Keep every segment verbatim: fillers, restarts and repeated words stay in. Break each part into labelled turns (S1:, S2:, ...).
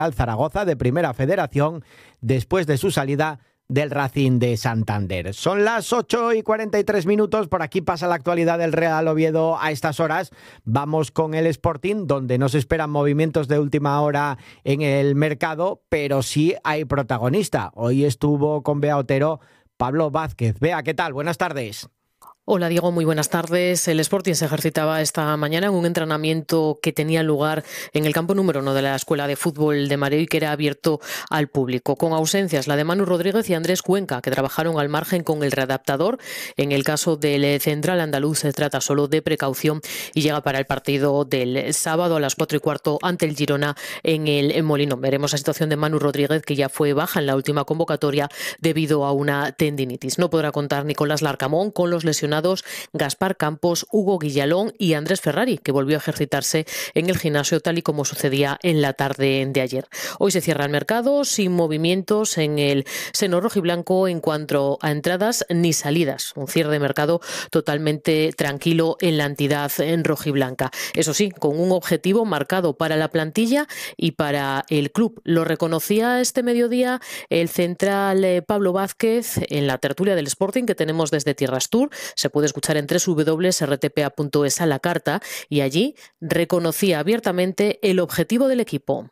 S1: al Zaragoza de Primera Federación después de su salida del Racing de Santander. Son las ocho y cuarenta y tres minutos, por aquí pasa la actualidad del Real Oviedo a estas horas. Vamos con el Sporting, donde no se esperan movimientos de última hora en el mercado, pero sí hay protagonista. Hoy estuvo con Bea Otero Pablo Vázquez. Bea, ¿qué tal? Buenas tardes.
S2: Hola Diego, muy buenas tardes. El Sporting se ejercitaba esta mañana en un entrenamiento que tenía lugar en el campo número uno de la Escuela de Fútbol de Mareo y que era abierto al público, con ausencias la de Manu Rodríguez y Andrés Cuenca, que trabajaron al margen con el readaptador. En el caso del central andaluz se trata solo de precaución y llega para el partido del sábado a las cuatro y cuarto ante el Girona en el Molinón. Veremos la situación de Manu Rodríguez, que ya fue baja en la última convocatoria debido a una tendinitis. No podrá contar Nicolás Larcamón con los lesionados Gaspar Campos, Hugo Guillalón y Andrés Ferrari, que volvió a ejercitarse en el gimnasio tal y como sucedía en la tarde de ayer. Hoy se cierra el mercado sin movimientos en el seno rojiblanco en cuanto a entradas ni salidas. Un cierre de mercado totalmente tranquilo en la entidad en rojiblanca. Eso sí, con un objetivo marcado para la plantilla y para el club. Lo reconocía este mediodía el central Pablo Vázquez en la tertulia del Sporting que tenemos desde Tierras Tour. Se puede escuchar en doble u doble u doble u punto r t p a punto es a la carta, y allí reconocía abiertamente el objetivo del equipo.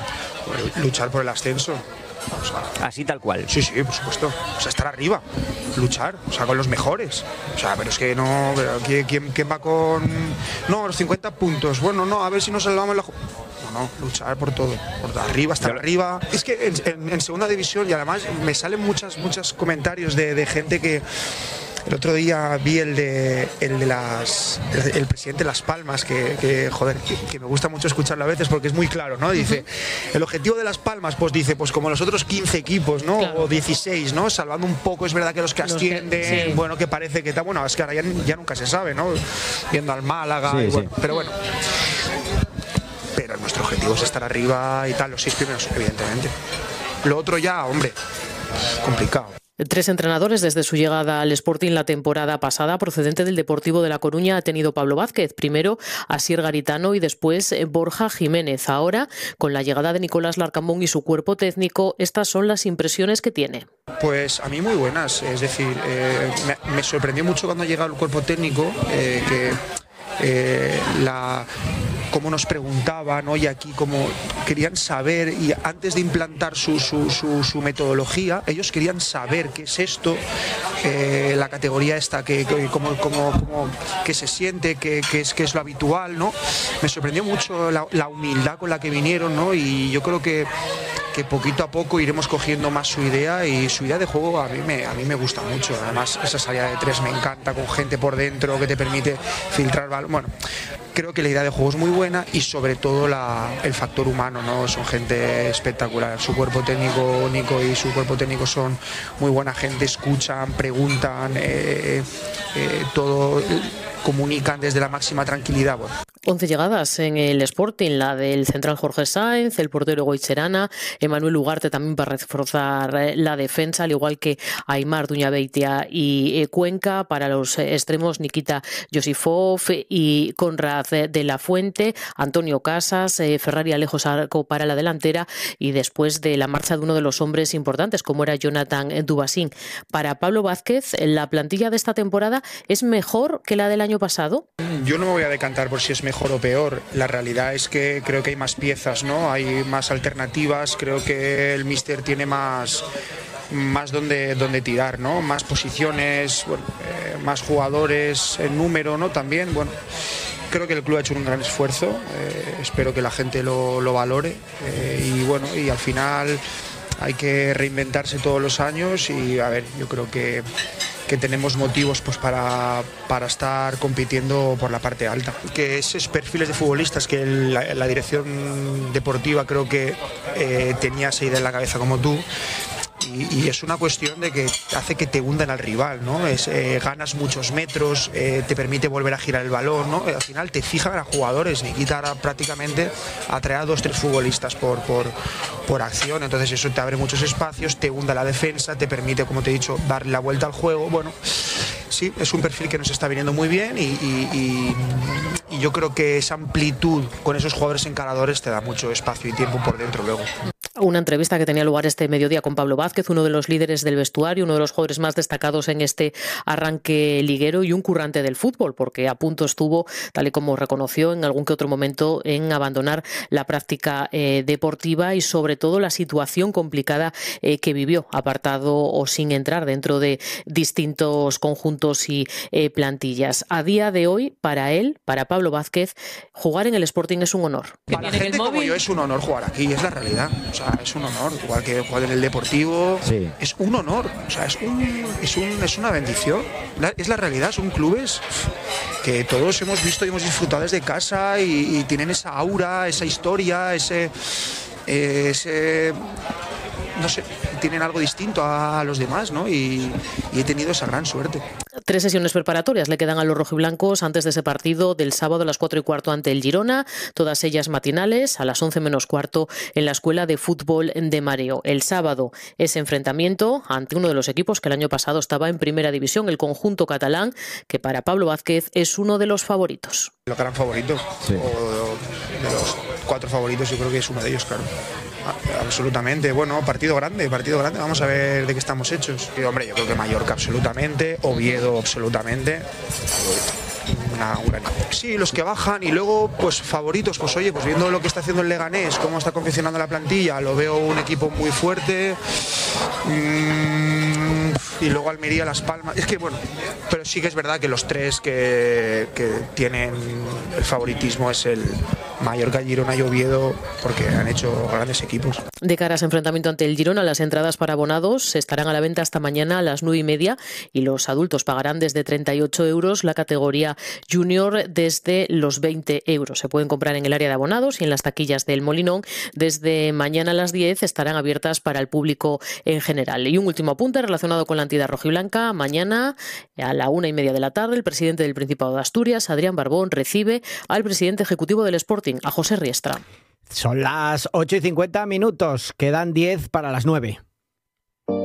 S3: Luchar por el ascenso. O sea,
S4: así tal cual.
S3: Sí, sí, por supuesto. O sea, estar arriba, luchar, o sea, con los mejores. O sea, pero es que no, ¿quién, quién, quién va con...? No, los cincuenta puntos. Bueno, no, a ver si nos salvamos la... No, no, luchar por todo, por arriba, estar arriba. Es que en, en, en segunda división, y además me salen muchas, muchos comentarios de, de gente que... El otro día vi el de el de las el, el presidente de Las Palmas, que, que joder, que, que me gusta mucho escucharlo a veces porque es muy claro, ¿no? Dice, uh-huh. El objetivo de Las Palmas, pues dice, pues como los otros quince equipos, ¿no? Claro. O dieciséis, ¿no? Salvando un poco, es verdad que los que los ascienden, que, sí. Bueno, que parece que está, bueno, es que ahora ya, ya nunca se sabe, ¿no? Viendo al Málaga, sí, y bueno, sí. Pero bueno. Pero nuestro objetivo es estar arriba y tal, los seis primeros, evidentemente. Lo otro ya, hombre, complicado.
S2: Tres entrenadores desde su llegada al Sporting la temporada pasada, procedente del Deportivo de La Coruña, ha tenido Pablo Vázquez. Primero Asier Garitano y después Borja Jiménez. Ahora, con la llegada de Nicolás Larcamón y su cuerpo técnico, estas son las impresiones que tiene.
S3: Pues a mí muy buenas. Es decir, eh, me, me sorprendió mucho cuando ha llegado el cuerpo técnico, eh, que eh, la... como nos preguntaban, ¿no? Y aquí como querían saber, y antes de implantar su, su, su, su metodología, ellos querían saber qué es esto, eh, la categoría esta, que, que, cómo, cómo, cómo, qué se siente, qué, qué, es, qué es lo habitual, ¿no? Me sorprendió mucho la, la humildad con la que vinieron, ¿no? Y yo creo que que poquito a poco iremos cogiendo más su idea, y su idea de juego a mí me, a mí me gusta mucho. Además, esa salida de tres me encanta, con gente por dentro que te permite filtrar balón. Bueno, creo que la idea de juego es muy buena, y sobre todo la, el factor humano, ¿no? Son gente espectacular. Su cuerpo técnico, Nico y su cuerpo técnico son muy buena gente, escuchan, preguntan, eh, eh, todo, comunican desde la máxima tranquilidad. Bueno.
S2: once llegadas en el Sporting, la del central Jorge Sáenz, el portero Goicherana, Emanuel Ugarte también para reforzar la defensa, al igual que Aimar Duñabeitia y Cuenca. Para los extremos, Nikita Josifov y Conrad de la Fuente, Antonio Casas, Ferrari Alejo Sarco para la delantera, y después de la marcha de uno de los hombres importantes como era Jonathan Dubasín. Para Pablo Vázquez, ¿la plantilla de esta temporada es mejor que la del año pasado?
S3: Yo no me voy a decantar por si es mejor mejor o peor. La realidad es que creo que hay más piezas, ¿no? Hay más alternativas. Creo que el míster tiene más más donde, donde tirar, ¿no? Más posiciones, bueno, eh, más jugadores en número, ¿no? También, bueno, creo que el club ha hecho un gran esfuerzo. Eh, espero que la gente lo, lo valore, eh, y bueno, y al final hay que reinventarse todos los años, y a ver, yo creo que que tenemos motivos pues para, para estar compitiendo por la parte alta. Que esos perfiles de futbolistas que la, la dirección deportiva creo que eh, tenía esa idea en la cabeza como tú, y, y es una cuestión de que hace que te hundan al rival, ¿no? Es, eh, ganas muchos metros, eh, te permite volver a girar el balón, ¿no? Al final te fijan a jugadores. Nikita ahora prácticamente atrae a dos, tres futbolistas por, por, por acción, entonces eso te abre muchos espacios, te hunda la defensa, te permite, como te he dicho, darle la vuelta al juego. Bueno, sí, es un perfil que nos está viniendo muy bien, y, y, y, y yo creo que esa amplitud con esos jugadores encaradores te da mucho espacio y tiempo por dentro luego.
S2: Una entrevista que tenía lugar este mediodía con Pablo Vázquez, uno de los líderes del vestuario, uno de los jugadores más destacados en este arranque liguero y un currante del fútbol, porque a punto estuvo, tal y como reconoció en algún que otro momento, en abandonar la práctica eh, deportiva y sobre todo la situación complicada eh, que vivió, apartado o sin entrar dentro de distintos conjuntos y eh, plantillas. A día de hoy, para él, para Pablo Vázquez, jugar en el Sporting es un honor.
S3: Para gente como yo es un honor jugar aquí, es la realidad. O sea, es un honor, igual que jugar en el Deportivo, sí. Es un honor, o sea, es, un, es, un, es una bendición, la, es la realidad, son clubes que todos hemos visto y hemos disfrutado desde casa y, y tienen esa aura, esa historia, ese, ese, no sé, tienen algo distinto a los demás, ¿no? Y, y he tenido esa gran suerte.
S2: Tres sesiones preparatorias le quedan a los rojiblancos antes de ese partido del sábado a las cuatro y cuarto ante el Girona, todas ellas matinales, a las once menos cuarto en la Escuela de Fútbol de Mareo. El sábado ese enfrentamiento ante uno de los equipos que el año pasado estaba en primera división, el conjunto catalán, que para Pablo Vázquez es uno de los favoritos.
S3: El gran favorito, sí. O de los cuatro favoritos, yo creo que es uno de ellos, claro. Absolutamente, bueno, partido grande, partido grande, vamos a ver de qué estamos hechos. Y, hombre, yo creo que Mallorca absolutamente, Oviedo absolutamente. Una, una... Sí, los que bajan y luego, pues favoritos, pues oye, pues viendo lo que está haciendo el Leganés, cómo está confeccionando la plantilla, lo veo un equipo muy fuerte. Mm, y luego Almería, Las Palmas. Es que bueno, pero sí que es verdad que los tres que, que tienen el favoritismo es el Mallorca, Girona y Oviedo, porque han hecho grandes equipos.
S2: De cara a ese enfrentamiento ante el Girona, las entradas para abonados estarán a la venta hasta mañana a las nueve y media y los adultos pagarán desde treinta y ocho euros, la categoría junior desde los veinte euros. Se pueden comprar en el área de abonados y en las taquillas del Molinón. Desde mañana a las diez estarán abiertas para el público en general. Y un último apunte relacionado con la entidad rojiblanca. Mañana a la una y media de la tarde el presidente del Principado de Asturias, Adrián Barbón, recibe al presidente ejecutivo del Sporting, a José Riestra.
S1: Son las ocho y cincuenta minutos, quedan diez para las nueve.